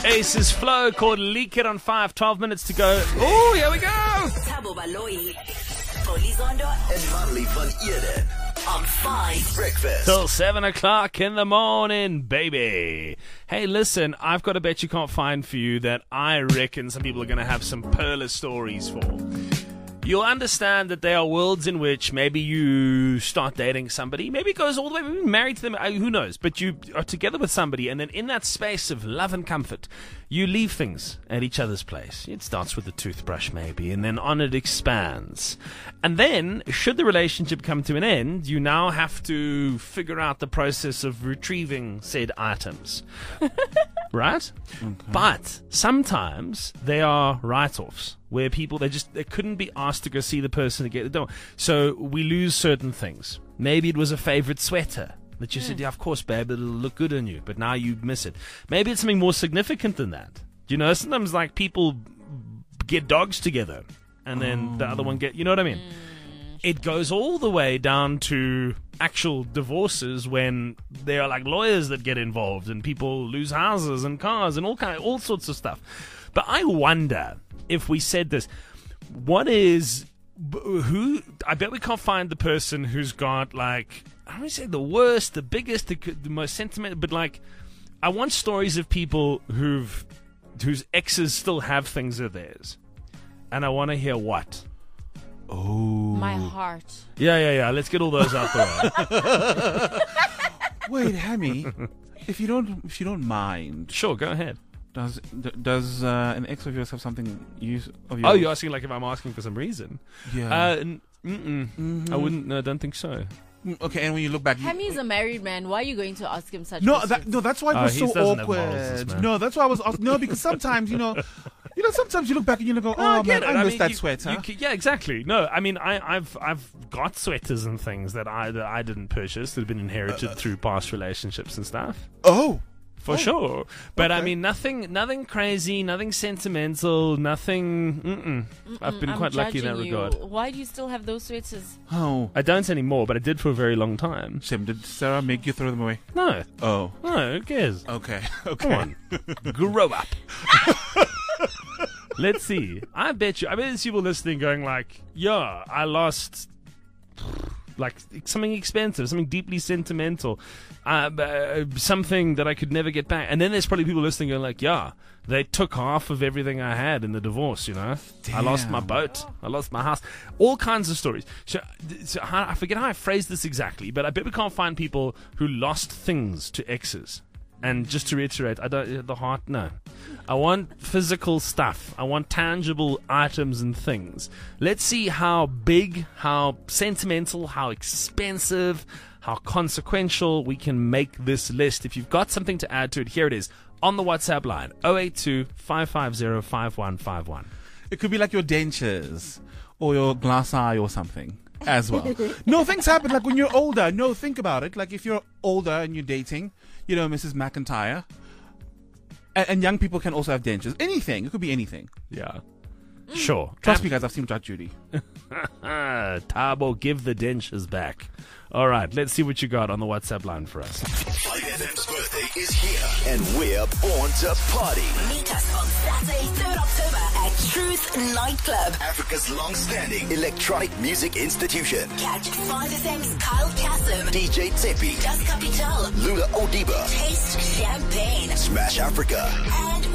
Ace's Flow called Leak It on 5. 12 minutes to go. Oh, here we go. Thabo Baloyi, Olizondo, and Marley van Eerden on 5 Breakfast. Till 7 o'clock in the morning, baby. Hey, listen, I've got a bet you can't find for you that I reckon some people are going to have some pearler stories for. You'll understand that there are worlds in which maybe you start dating somebody, maybe it goes all the way, maybe married to them, who knows, but you are together with somebody, and then in that space of love and comfort, you leave things at each other's place. It starts with a toothbrush maybe, and then on it expands. And then, should the relationship come to an end, you now have to figure out the process of retrieving said items. Right? Okay. But sometimes they are write-offs where people, they couldn't be asked to go see the person to get the door. So we lose certain things. Maybe it was a favorite sweater that you said, yeah, of course, babe, it'll look good on you, but now you miss it. Maybe it's something more significant than that. You know, sometimes like people get dogs together and then the other one you know what I mean? It goes all the way down to actual divorces when there are like lawyers that get involved and people lose houses and cars and all sorts of stuff. But I wonder if we said this, I bet we can't find the person who's got like, I don't want to say the worst, the biggest, the most sentimental, but like, I want stories of people whose exes still have things of theirs. And I want to hear what? Oh, my heart. Yeah. Let's get all those out the way. Wait, Hammy, if you don't mind, Sure, go ahead. Does an ex of yours have something of yours? Oh, you're asking like if I'm asking for some reason? Yeah. I wouldn't. No, I don't think so. Okay, and when you look back, Hammy's a married man. Why are you going to ask him such No, questions? that's why it was so doesn't have morals, this awkward. man. No, that's why I was asking. No, because sometimes sometimes you look back and you go, I oh get man, it. I miss that you- sweater. yeah, exactly. No, I mean, I've got sweaters and things that I didn't purchase that have been inherited through past relationships and stuff. Oh. For sure. But I okay. mean, nothing crazy, nothing sentimental, nothing. I've been I'm quite lucky in that judging you. regard. Why do you still have those sweaters? Oh. I don't anymore, but I did for a very long time. Shame, did Sarah make you throw them away? No, Oh. who cares? Okay. Come on, grow up. Let's see. I bet there's people listening going like, yeah, I lost like something expensive, something deeply sentimental, something that I could never get back. And then there's probably people listening going like, yeah, they took half of everything I had in the divorce, you know. I lost my boat. I lost my house. All kinds of stories. So I forget how I phrased this exactly, but I bet we can't find people who lost things to exes. And just to reiterate, the heart, no. I want physical stuff. I want tangible items and things. Let's see how big, how sentimental, how expensive, how consequential we can make this list. If you've got something to add to it, here it is on the WhatsApp line, 082-550-5151. It could be like your dentures or your glass eye or something as well. No, things happen like when you're older. No, think about it. Like if you're older and you're dating, Mrs. McIntyre, and young people can also have dentures. Anything. It could be anything. Yeah. Sure. Trust me, guys. I've seen Judge Judy. Tabo, give the dentures back. All right, let's see what you got on the WhatsApp line for us. 5FM's birthday is here, and we're born to party. Meet us on Saturday, 3rd October at Truth Nightclub. Africa's long-standing electronic music institution. Catch 5FM's Kyle Kasim, DJ Tsepi, Das Capital, Lula Odiba, Taste Champagne, Smash Africa. and